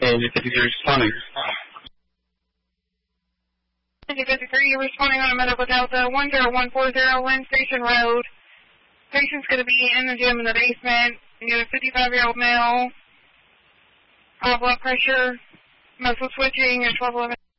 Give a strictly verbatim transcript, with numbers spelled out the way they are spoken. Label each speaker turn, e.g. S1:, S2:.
S1: And fifty-three responding.
S2: fifty-three, you're responding on a medical Delta one zero one four zero Lynn Station Road. Patient's going to be in the gym in the basement. You have a fifty-five-year-old male. High blood pressure, muscle twitching, and twelve eleven.